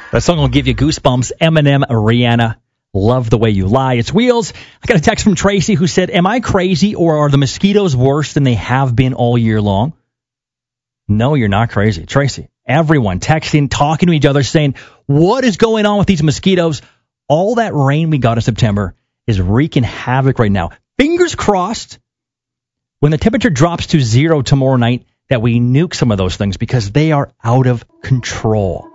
That song will give you goosebumps. Eminem, Rihanna, Love the Way You Lie. It's Wheels. I got a text from Tracy who said, am I crazy or are the mosquitoes worse than they have been all year long? No, you're not crazy. Tracy, everyone texting, talking to each other, saying, what is going on with these mosquitoes? All that rain we got in September is wreaking havoc right now. Fingers crossed, when the temperature drops to 0 tomorrow night, that we nuke some of those things because they are out of control.